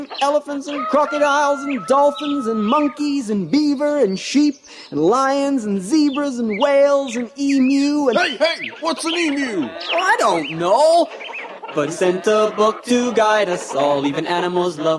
elephants and crocodiles and dolphins and monkeys and beaver and sheep and lions and zebras and whales and emu and... Hey, what's an emu? I don't know. But he sent a book to guide us all, even animals love